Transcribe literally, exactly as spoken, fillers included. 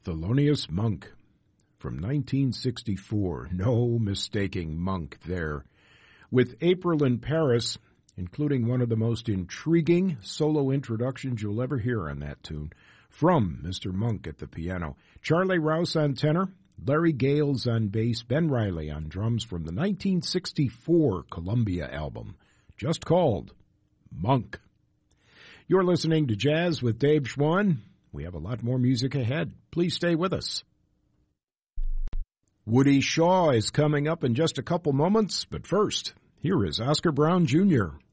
Thelonious Monk from nineteen sixty-four. No mistaking Monk there. With April in Paris, including one of the most intriguing solo introductions you'll ever hear on that tune, from Mister Monk at the piano. Charlie Rouse on tenor, Larry Gales on bass, Ben Riley on drums from the nineteen sixty-four Columbia album, just called Monk. You're listening to Jazz with Dave Schwann. We have a lot more music ahead. Please stay with us. Woody Shaw is coming up in just a couple moments, but first, here is Oscar Brown Junior